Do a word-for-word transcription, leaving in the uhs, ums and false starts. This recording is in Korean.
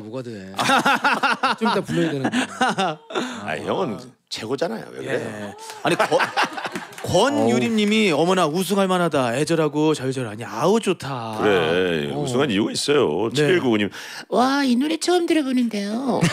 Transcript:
뭐가 돼? 좀 이따 불러야 되는데. 아, 형은 최고잖아요. 왜 그래요? 예. 아니 거, 권유림님이 어머나 우승할 만하다. 애절하고 자유자유하니 아우 좋다. 그래 어. 우승한 이유가 있어요. 네. 칠일구구 님 와, 이 노래 처음 들어보는데요.